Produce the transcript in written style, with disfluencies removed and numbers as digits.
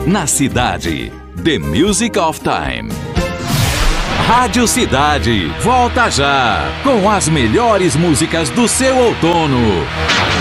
na cidade. The Music of Time. Rádio Cidade, volta já, com as melhores músicas do seu outono.